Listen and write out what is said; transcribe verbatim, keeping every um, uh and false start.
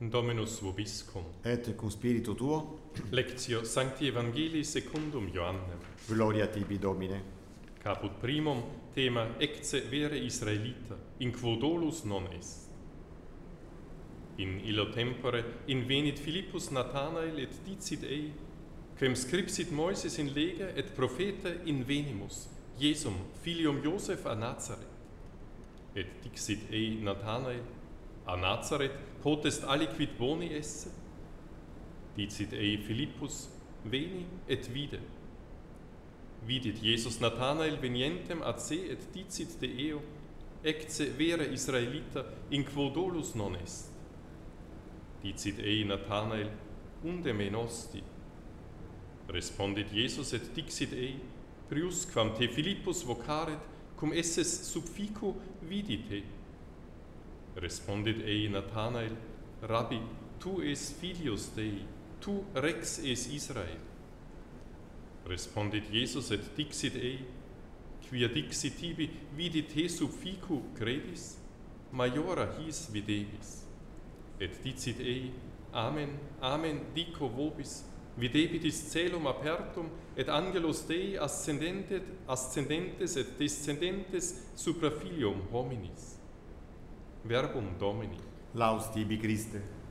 Dominus vobiscum. Et cum spiritu tuo, Lectio Sancti Evangelii secundum Ioannem. gloria tibi Domine. Caput primum thema ecce vere Israelita, in quo dolus non est. In illo tempore invenit Philippus Nathanael et dicit ei, quem scripsit Moises in lega et prophete invenimus, Jesum, filium Joseph a Nazareth. Et dixit ei Nathanael, a Nazareth potest aliquid boni esse? Dicit ei Philippus, veni et vide. Vidit Jesus Nathanael venientem ad se et dicit de eo, ecce vere Israelita, in quo dolus non est. Dicit ei Nathanael, unde me nosti? Respondit Jesus et dixit ei, prius quam te Philippus vocaret, cum esses sub fico vidite. Respondit ei Nathanael, Rabbi, tu es filius Dei, tu rex es Israel. Respondit Jesus et dixit ei, quia dixit tibi vidi te sub fico credis, maiora his videbis. Et dicit ei, Amen, Amen, dico vobis, videbitis celum apertum, et angelos Dei ascendentes, ascendentes et descendentes supra filium hominis. Verbum Domini. Laus tibi Christe.